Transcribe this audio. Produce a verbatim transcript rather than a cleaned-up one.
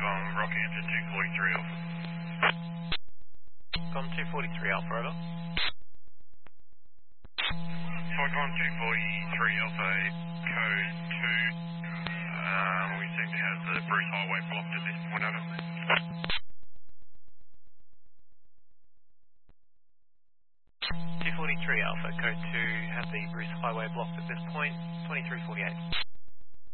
Um, Rockhampton two forty-three Alpha. Com two forty-three Alpha, over. Cyclone two forty-three Alpha, code two. Um, we seem to have the Bruce Highway blocked at this point, over. two forty-three Alpha, code two, have the Bruce Highway blocked at this point, twenty-three forty-eight.